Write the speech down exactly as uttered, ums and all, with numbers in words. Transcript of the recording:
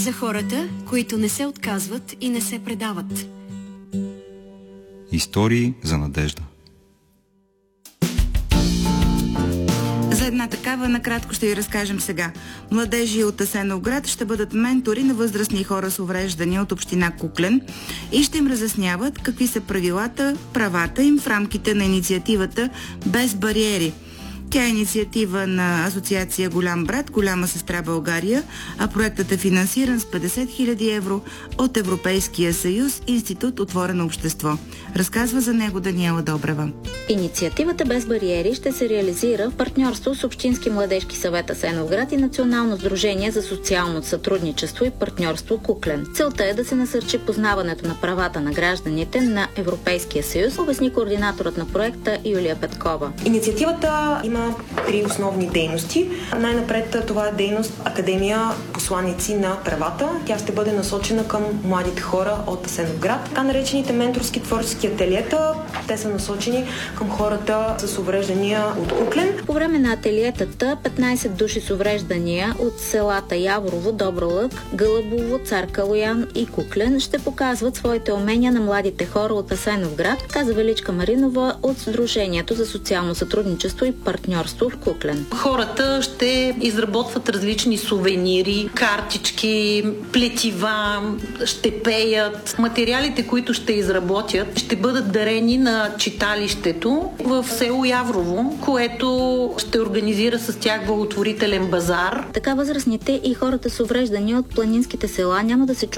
За хората, които не се отказват и не се предават. Истории за надежда. За една такава накратко ще ви разкажем сега. Младежи от Асеновград ще бъдат ментори на възрастни хора с увреждания от община Куклен и ще им разясняват какви са правилата, правата им в рамките на инициативата Без бариери. Тя е инициатива на Асоциация Голям брат, Голяма сестра България, а проектът е финансиран с петдесет хиляди евро от Европейския съюз, Институт Отворено общество. Разказва за него Даниела Добрева. Инициативата Без бариери ще се реализира в партньорство с Общински младежки съвет Асеновград и Национално сдружение за социално сътрудничество и партньорство Куклен. Целта е да се насърчи познаването на правата на гражданите на Европейския съюз, обясни координаторът на проекта Юлия Петкова. Инициативата има три основни дейности. Най-напред това е дейност Академия посланици на правата. Тя ще бъде насочена към младите хора от Асеновград. Така наречените менторски творчески ателиета, те са насочени към хората с увреждания от Куклен. По време на ателиетата петнайсет души с увреждания от селата Яворово, Добра лък, Гълъбово, Цар Калоян и Куклен ще показват своите умения на младите хора от Асеновград, каза Величка Маринова от Сдружението за социално сътрудничество и партньорство в Куклен. Хората ще изработват различни сувенири, картички, плетива, ще пеят. Материалите, които ще изработят, ще бъдат дарени на читалището в село Яврово, което ще организира с тях благотворителен базар. Така възрастните и хората с увреждания от планинските села няма да се